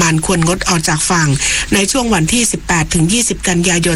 ญควรงดออกจากฝั่งในช่วงวันที่ 18-20 กันยายน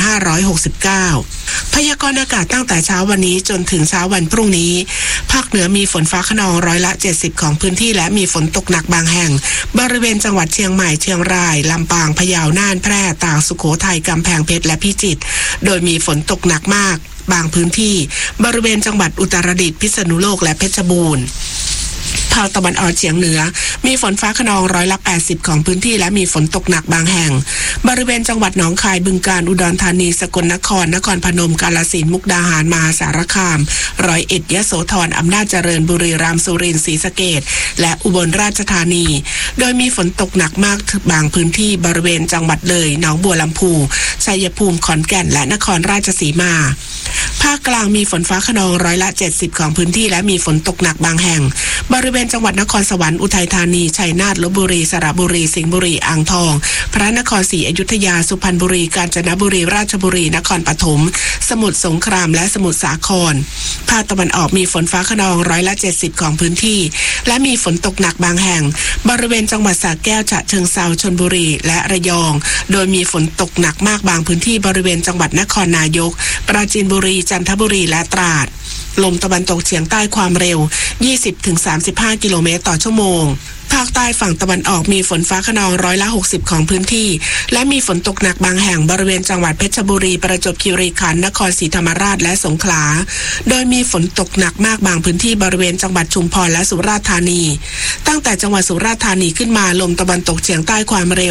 2569 พยากรณ์อากาศตั้งแต่เช้าวันนี้จนถึงเช้าวันพรุ่งนี้ภาคเหนือมีฝนฟ้าคะนองร้อยละ 70 ของพื้นที่และมีฝนตกหนักบางแห่งบริเวณจังหวัดเชียงใหม่เชียงรายลำปางพะเยาน่านแพร่ตากสุโขทัยกำแพงเพชรและพิจิตรโดยมีฝนตกหนักมากบางพื้นที่บริเวณจังหวัดอุตรดิตถ์พิษณุโลกและเพชรบูรณ์ภาคตะวันออกเฉียงเหนือมีฝนฟ้าคะนองร้อยละ 80 ของพื้นที่และมีฝนตกหนักบางแห่งบริเวณจังหวัดหนองคายบึงกาฬอุดรธานีสกลนครนครพนมกาฬสินธุ์มุกดาหารมหาสารคามร้อยเอ็ดยโสธรอำนาจเจริญบุรีรัมย์สุรินทร์ศรีสะเกษและอุบลราชธานีโดยมีฝนตกหนักมากบางพื้นที่บริเวณจังหวัดเลยหนองบัวลำพูชัยภูมิขอนแก่นและนครราชสีมาภาคกลางมีฝนฟ้าคะนองร้อยละ 70 ของพื้นที่และมีฝนตกหนักบางแห่งบริเวณจังหวัดนครสวรรค์อุทัยธานีชัยนาทลพบุรีสระบุรีสิงห์บุรีอ่างทองพระนครศรีอยุธยาสุพรรณบุรีกาญจนบุรีราชบุรีนครปฐมสมุทรสงครามและสมุทรสาครภาคตะวันออกมีฝนฟ้าคะนองร้อยละ 70 ของพื้นที่และมีฝนตกหนักบางแห่งบริเวณจังหวัดสระแก้วฉะเชิงเทราชลบุรีและระยองโดยมีฝนตกหนักมากบางพื้นที่บริเวณจังหวัดนครนายกปราจีนบุรีจันทบุรีและตราดลมตะวันตกเฉียงใต้ความเร็ว 20-35 กิโลเมตรต่อชั่วโมงภาคใต้ฝั่งตะวันออกมีฝนฟ้าคะนองร้อยละ 60 ของพื้นที่และมีฝนตกหนักบางแห่งบริเวณจังหวัดเพชรบุรีประจวบคีรีขันธ์นครศรีธรรมราชและสงขลาโดยมีฝนตกหนักมากบางพื้นที่บริเวณจังหวัดชุมพรและสุราษฎร์ธานีตั้งแต่จังหวัดสุราษฎร์ธานีขึ้นมาลมตะวันตกเฉียงใต้ความเร็ว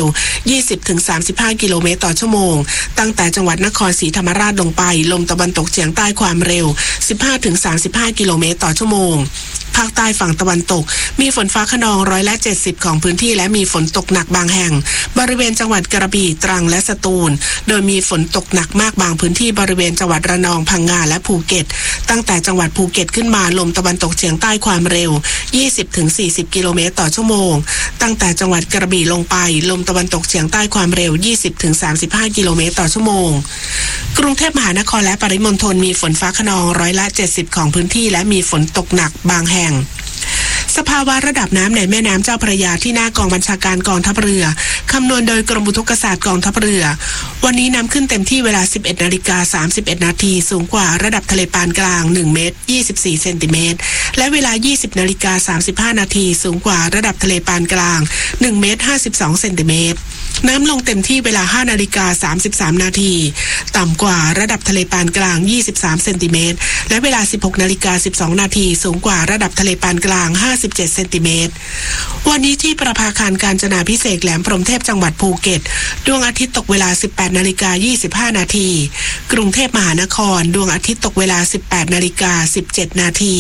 20-35 กิโลเมตรต่อชั่วโมงตั้งแต่จังหวัดนครศรีธรรมราชลงไปลมตะวันตกเฉียงใต้ความเร็ว 15-35 กิโลเมตรต่อชั่วโมงภาคใต้ฝั่งตะวันตกมีฝนฟ้าคะนองร้อยละ 70 ของพื้นที่และมีฝนตกหนักบางแห่งบริเวณจังหวัดกระบี่ตรังและสตูลโดยมีฝนตกหนักมากบางพื้นที่บริเวณจังหวัดระนองพังงาและภูเก็ตตั้งแต่จังหวัดภูเก็ตขึ้นมาลมตะวันตกเฉียงใต้ความเร็ว 20-40 กิโลเมตรต่อชั่วโมงตั้งแต่จังหวัดกระบี่ลงไปลมตะวันตกเฉียงใต้ความเร็ว 20-35 กิโลเมตรต่อชั่วโมงกรุงเทพมหานครและปริมณฑลมีฝนฟ้าคะนองร้อยละ 70 ของพื้นที่และมีฝนตกหนักบางแห่งสภาวะระดับน้ำในแม่น้ำเจ้าพระยาที่หน้ากองบัญชาการกองทัพเรือคำนวณโดยกรมอุทกศาสตร์กองทัพเรือวันนี้น้ำขึ้นเต็มที่เวลา 11:31 นาทีสูงกว่าระดับทะเลปานกลาง1เมตร24เซนติเมตรและเวลา 20:35 นาทีสูงกว่าระดับทะเลปานกลาง1เมตร52เซนติเมตรน้ำลงเต็มที่เวลา 5:33 นาทีต่ำกว่าระดับทะเลปานกลาง23เซนติเมตรและเวลา 16:12 นาทีสูงกว่าระดับทะเลปานกลาง57เซนติเมตรวันนี้ที่ประภาคารกาญจนาภิเษกแหลมพรหมเทพจังหวัดภูเก็ตดวงอาทิตย์ตกเวลา 18:25 นาทีกรุงเทพมหานครดวงอาทิตย์ตกเวลา 18:17 นาที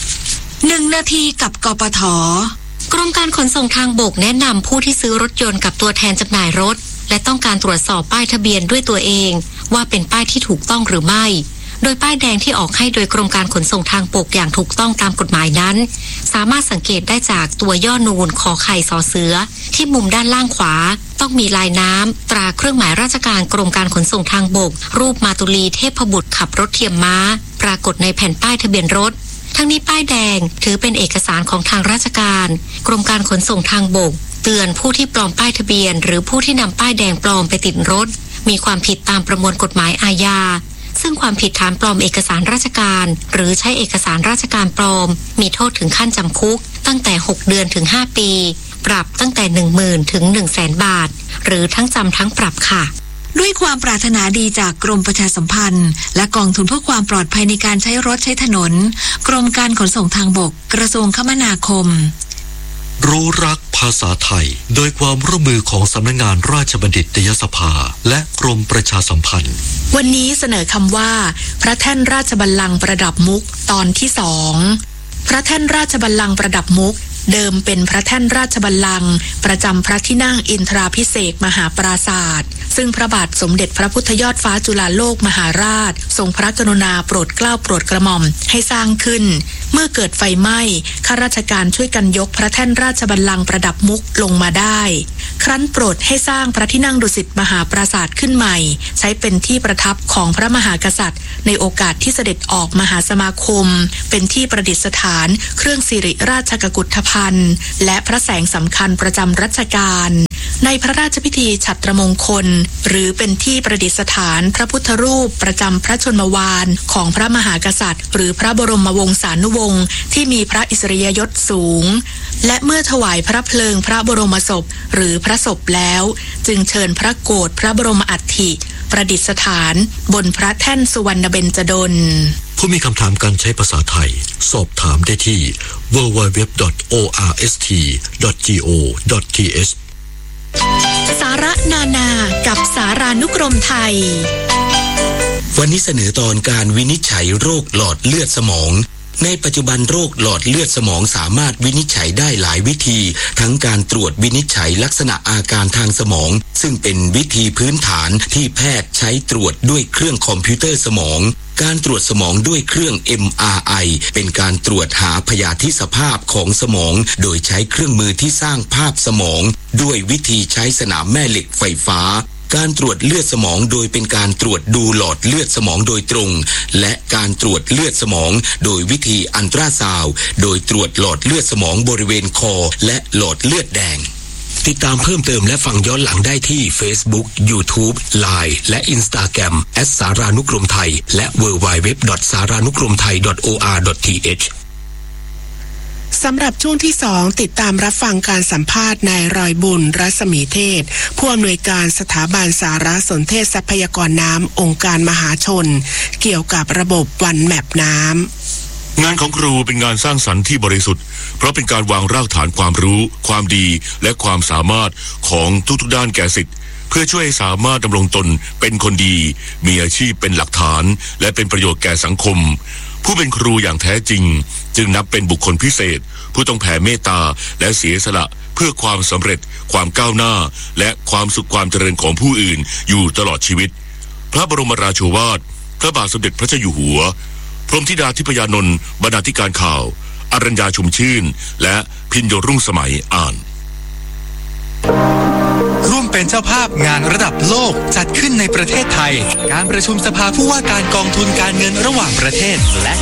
1 นาทีกับกปท.กรมการขนส่งทางบกแนะนำผู้ที่ซื้อรถยนต์กับตัวแทนจำหน่ายรถและต้องการตรวจสอบป้ายทะเบียนด้วยตัวเองว่าเป็นป้ายที่ถูกต้องหรือไม่โดยป้ายแดงที่ออกให้โดยกรมการขนส่งทางบกอย่างถูกต้องตามกฎหมายนั้นสามารถสังเกตได้จากตัวย่อนูนขอไข่สอเสือที่มุมด้านล่างขวาต้องมีลายน้ำตราเครื่องหมายราชการกรมการขนส่งทางบกรูปมาตุลีเทพบุตรขับรถเทียมม้าปรากฏในแผ่นป้ายทะเบียนรถทั้งนี้ป้ายแดงถือเป็นเอกสารของทางราชการกรมการขนส่งทางบกเตือนผู้ที่ปลอมป้ายทะเบียนหรือผู้ที่นำป้ายแดงปลอมไปติดรถมีความผิดตามประมวลกฎหมายอาญาซึ่งความผิดฐานปลอมเอกสารราชการหรือใช้เอกสารราชการปลอมมีโทษถึงขั้นจำคุกตั้งแต่6 เดือนถึง5 ปีปรับตั้งแต่ 10,000 ถึง 100,000 บาทหรือทั้งจำทั้งปรับค่ะด้วยความปรารถนาดีจากกรมประชาสัมพันธ์และกองทุนเพื่อความปลอดภัยในการใช้รถใช้ถนนกรมการขนส่งทางบกกระทรวงคมนาคมรู้รักภาษาไทยโดยความร่วมมือของสำนักงานราชบัณฑิตยสภาและกรมประชาสัมพันธ์วันนี้เสนอคำว่าพระแท่นราชบัลลังก์ประดับมุกตอนที่2พระแท่นราชบัลลังก์ประดับมุกเดิมเป็นพระแท่นราชบัลลังก์ประจำพระที่นั่งอินทราภิเษกมหาปราศาสตร์ซึ่งพระบาทสมเด็จพระพุทธยอดฟ้าจุฬาโลกมหาราชทรงพระกรุณาโปรดเกล้าโปรดกระหม่อมให้สร้างขึ้นเมื่อเกิดไฟไหม้ข้าราชการช่วยกันยกพระแท่นราชบัลลังก์ประดับมุกลงมาได้ครั้นโปรดให้สร้างพระที่นั่งดุสิตมหาปราสาทขึ้นใหม่ใช้เป็นที่ประทับของพระมหากษัตริย์ในโอกาสที่เสด็จออกมหาสมาคมเป็นที่ประดิษฐานเครื่องสิริราชกุฏภัณฑ์และพระแสงสำคัญประจำรัชกาลในพระราชพิธีฉัตรมงคลหรือเป็นที่ประดิษฐานพระพุทธรูปประจำพระชนมวาลของพระมหากษัตริย์หรือพระบรมวงศานุวงศ์ที่มีพระอิสริยยศสูงและเมื่อถวายพระเพลิงพระบรมศพหรือพระศพแล้วจึงเชิญพระโกฐพระบรมอัฐิประดิษฐานบนพระแท่นสุวรรณเบญจดลผู้มีคำถามการใช้ภาษาไทยสอบถามได้ที่ www.orst.go.th สาระนานากับสารานุกรมไทยวันนี้เสนอตอนการวินิจฉัยโรคหลอดเลือดสมองในปัจจุบันโรคหลอดเลือดสมองสามารถวินิจฉัยได้หลายวิธีทั้งการตรวจวินิจฉัยลักษณะอาการทางสมองซึ่งเป็นวิธีพื้นฐานที่แพทย์ใช้ตรวจด้วยเครื่องคอมพิวเตอร์สมองการตรวจสมองด้วยเครื่อง MRI เป็นการตรวจหาพยาธิสภาพของสมองโดยใช้เครื่องมือที่สร้างภาพสมองด้วยวิธีใช้สนามแม่เหล็กไฟฟ้าการตรวจเลือดสมองโดยเป็นการตรวจดูหลอดเลือดสมองโดยตรงและการตรวจเลือดสมองโดยวิธีอัลตราซาวด์โดยตรวจหลอดเลือดสมองบริเวณคอและหลอดเลือดแดงติดตามเพิ่มเติมและฟังย้อนหลังได้ที่ Facebook YouTube Line และ Instagram @สารานุกรมไทยและ www.saranukromthai.or.th สำหรับช่วงที่2ติดตามรับฟังการสัมภาษณ์นายรอยบุญรัศมีเทศผู้อำนวยการสถาบันสารสนเทศทรัพยากรน้ำองค์การมหาชนเกี่ยวกับระบบวันแมปน้ำงานของครูเป็นงานสร้างสรรค์ที่บริสุทธิ์เพราะเป็นการวางรากฐานความรู้ความดีและความสามารถของทุกๆด้านแก่ศิษย์เพื่อช่วยให้สามารถดำรงตนเป็นคนดีมีอาชีพเป็นหลักฐานและเป็นประโยชน์แก่สังคมผู้เป็นครูอย่างแท้จริงจึงนับเป็นบุคคลพิเศษผู้ต้องแผ่เมตตาและเสียสละเพื่อความสำเร็จความก้าวหน้าและความสุขความเจริญของผู้อื่นอยู่ตลอดชีวิตพระบรมราโชวาทพระบาทสมเด็จพระเจ้าอยู่หัวพรหมธิดาทิพยานนท์บรรณาธิการข่าวอรัญญาชุมชื่นและพิญโยรุ่งสมัยอ่านร่วมเป็นเจ้าภาพงานระดับโลกจัดขึ้นในประเทศไทยการประชุมสภาผู้ว่าการกองทุนการเงินระหว่างประเทศและ